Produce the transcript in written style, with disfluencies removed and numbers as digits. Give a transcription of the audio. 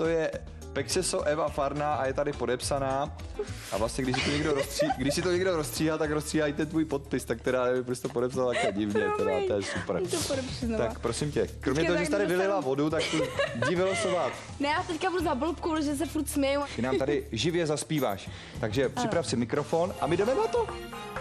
to je Pexeso Eva Farná a je tady podepsaná. A vlastně, když si to někdo rozstříhá, tak rozstříhá i ten tvůj podpis, tak teda nevím, proč to podepsal takhle divně, teda, to je super. Tak prosím tě, kromě toho, že jsi tady vylila vodu, tak tu jdi vylosovat. Ne, já teďka budu za blbkou, že se furt směju. Ty nám tady živě zaspíváš, takže připrav si mikrofon a my jdeme na to.